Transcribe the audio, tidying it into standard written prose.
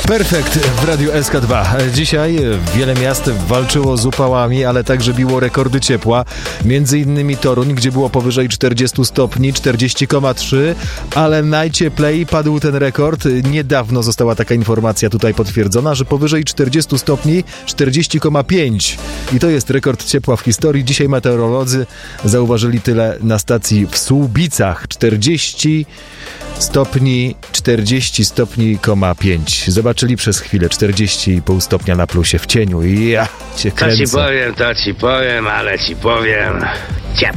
Perfekt w Radiu SK2. Dzisiaj wiele miast walczyło z upałami, ale także biło rekordy ciepła. Między innymi Toruń, gdzie było powyżej 40 stopni, 40,3, ale najcieplej padł ten rekord. Niedawno została taka informacja tutaj potwierdzona, że powyżej 40 stopni, 40,5. I to jest rekord ciepła w historii. Dzisiaj meteorolodzy zauważyli tyle na stacji w Słubicach. 40 stopni, 40,5. Zobaczyli przez chwilę 40,5 stopnia na plusie w cieniu i ja cię kręcę. To ci powiem, ale ci powiem.